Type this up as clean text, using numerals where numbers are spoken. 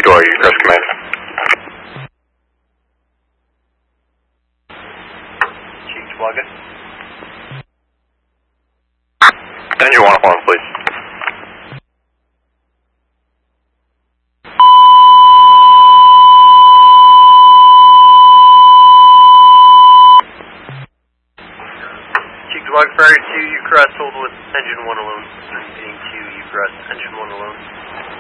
door, you cross command. Chief Twaga. Engine 101, please. Chief Twaga, prior to you cross, hold with engine 1 alone. Being 2, you cross engine 1 alone.